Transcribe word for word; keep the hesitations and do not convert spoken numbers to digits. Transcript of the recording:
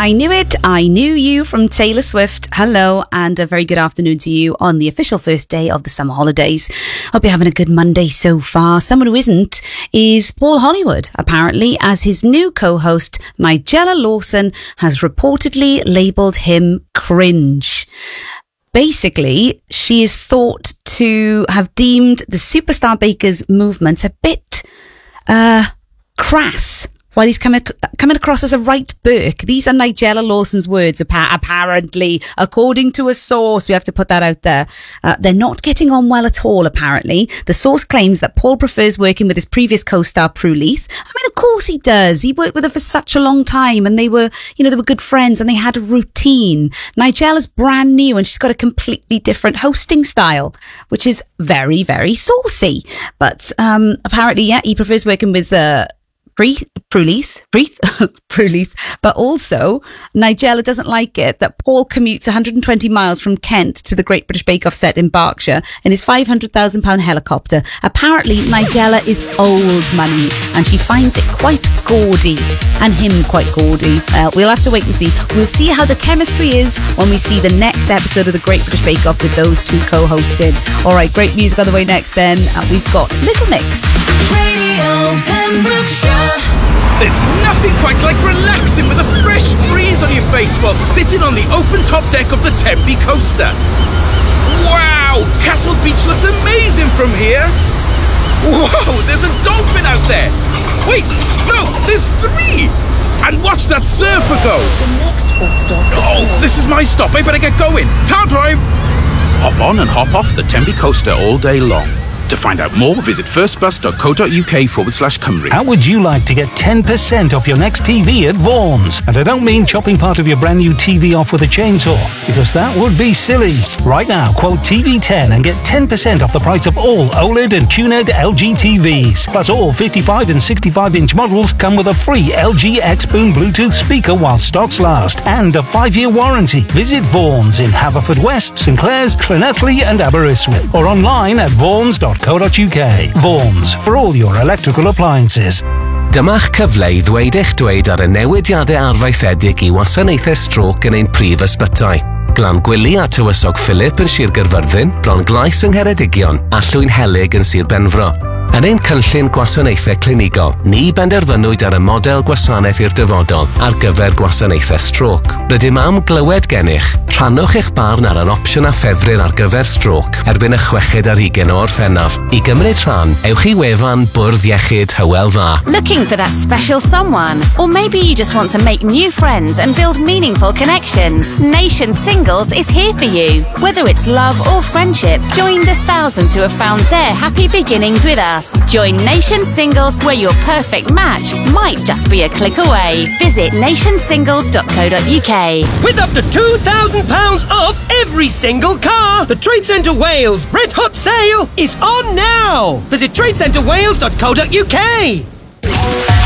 I Knew It, I Knew You from Taylor Swift. Hello and a very good afternoon to you on the official first day of the summer holidays. Hope you're having a good Monday so far. Someone who isn't is Paul Hollywood, apparently, as his new co-host Nigella Lawson has reportedly labelled him cringe. Basically, she is thought to have deemed the Superstar Bakers movement a bit uh crass, while he's coming coming across as a right Burke. These are Nigella Lawson's words, apparently, according to a source. We have to put that out there. Uh, they're not getting on well at all, apparently. The source claims that Paul prefers working with his previous co-star, Prue Leith. I mean, of course he does. He worked with her for such a long time, and they were, you know, they were good friends, and they had a routine. Nigella's brand new, and she's got a completely different hosting style, which is very, very saucy. But um, apparently, yeah, he prefers working with uh, Prue Leith, Prue Leith, but also Nigella doesn't like it that Paul commutes one hundred twenty miles from Kent to the Great British Bake Off set in Berkshire in his five hundred thousand pounds helicopter. Apparently, Nigella is old money and she finds it quite gaudy, and him quite gaudy. Uh, we'll have to wait and see. We'll see how the chemistry is when we see the next episode of the Great British Bake Off with those two co-hosting. All right, great music on the way next then. Uh, we've got Little Mix. Radio Pembrokeshire. There's nothing quite like relaxing with a fresh breeze on your face while sitting on the open top deck of the Tempe coaster. Wow! Castle Beach looks amazing from here. Whoa! There's a dolphin out there. Wait, no, there's three. And watch that surfer go. The next bus stop. Oh, this is my stop. I better get going. Tar drive. Hop on and hop off the Tempe coaster all day long. To find out more, visit firstbus.co.uk forward slash Cymru. How would you like to get ten percent off your next T V at Vaughan's? And I don't mean chopping part of your brand new T V off with a chainsaw, because that would be silly. Right now, quote T V ten and get ten percent off the price of all OLED and TUNED L G T Vs. Plus, all fifty-five and sixty-five inch models come with a free L G X-Boom Bluetooth speaker while stocks last, and a five-year warranty. Visit Vaughan's in Haverfordwest, St Clears, Llanelli and Aberystwyth, or online at vaughans dot co dot uk. Vaughan's, for all your electrical appliances. Dyma'ch cyfle i ddweud eich dweud ar y newidiadau arfaethedig i wasanaethau stroc yn ein prif ysbytai. Glan Gwili a Tywysog Philip yn Sir Gaerfyrddin, Bron Glais yng Ngheredigion a Llwyn Helyg yn Sir Benfro. Yn ein cynllun gwasanaethau clinigol, ni benderfynwyd ar y model gwasanaeth i'r dyfodol ar gyfer gwasanaethau stroc. Rydym am glywed gennych, rhannwch eich barn ar yr opsiwn a ffefryn ar gyfer stroc erbyn y chweched ar hugain o Orffennaf. I gymryd rhan, ewch i wefan Bwrdd Iechyd Hywel Dda. Looking for that special someone? Or maybe you just want to make new friends and build meaningful connections? Nation Singles is here for you. Whether it's love or friendship, join the thousands who have found their happy beginnings with us. Join Nation Singles, where your perfect match might just be a click away. Visit nation singles dot co dot uk. With up to two thousand pounds off every single car, the Trade Centre Wales Red Hot Sale is on now. Visit trade centre wales dot co dot uk.